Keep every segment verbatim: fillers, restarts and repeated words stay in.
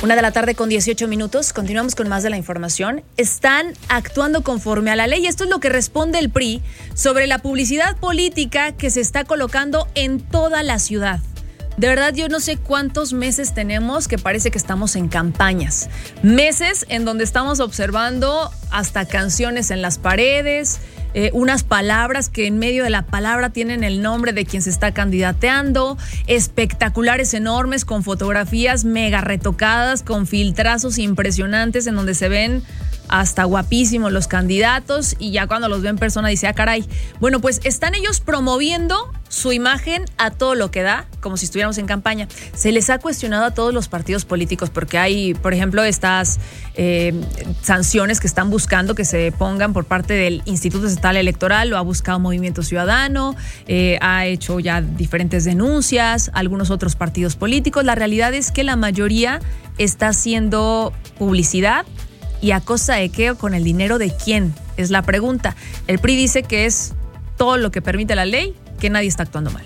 Una de la tarde con dieciocho minutos, continuamos con más de la información. Están actuando conforme a la ley. Esto es lo que responde el P R I sobre la publicidad política que se está colocando en toda la ciudad. De verdad, yo no sé cuántos meses tenemos que parece que estamos en campañas. Meses en donde estamos observando hasta canciones en las paredes, eh, unas palabras que en medio de la palabra tienen el nombre de quien se está candidateando, espectaculares enormes con fotografías mega retocadas, con filtrazos impresionantes en donde se ven hasta guapísimos los candidatos y ya cuando los ve en persona dice, ah, caray. Bueno, pues están ellos promoviendo su imagen a todo lo que da, como si estuviéramos en campaña. Se les ha cuestionado a todos los partidos políticos porque hay, por ejemplo, estas eh, sanciones que están buscando que se pongan por parte del Instituto Estatal Electoral. Lo ha buscado Movimiento Ciudadano, eh, ha hecho ya diferentes denuncias, algunos otros partidos políticos. La realidad es que la mayoría está haciendo publicidad. ¿Y a costa de qué o con el dinero de quién? Es la pregunta. El P R I dice que es todo lo que permite la ley, que nadie está actuando mal.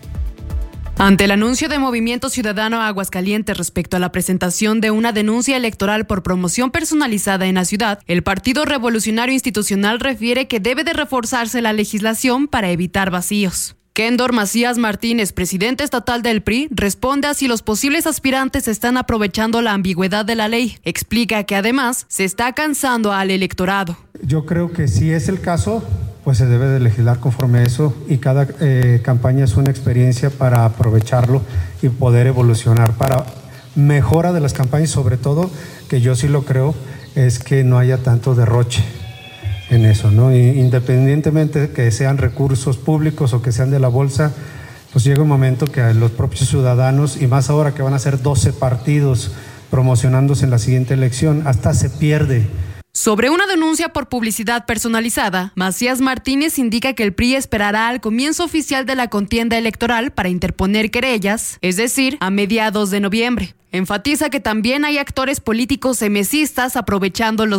Ante el anuncio de Movimiento Ciudadano a Aguascalientes respecto a la presentación de una denuncia electoral por promoción personalizada en la ciudad, el Partido Revolucionario Institucional refiere que debe de reforzarse la legislación para evitar vacíos. Kendor Macías Martínez, presidente estatal del P R I, responde a si los posibles aspirantes están aprovechando la ambigüedad de la ley. Explica que además se está cansando al electorado. Yo creo que si es el caso, pues se debe de legislar conforme a eso y cada eh, campaña es una experiencia para aprovecharlo y poder evolucionar para mejora de las campañas, sobre todo, que yo sí lo creo, es que no haya tanto derroche en eso, ¿no? Y independientemente de que sean recursos públicos o que sean de la bolsa, pues llega un momento que los propios ciudadanos, y más ahora que van a ser doce partidos promocionándose en la siguiente elección, hasta se pierde. Sobre una denuncia por publicidad personalizada, Macías Martínez indica que el P R I esperará al comienzo oficial de la contienda electoral para interponer querellas, es decir, a mediados de noviembre. Enfatiza que también hay actores políticos semesistas aprovechando los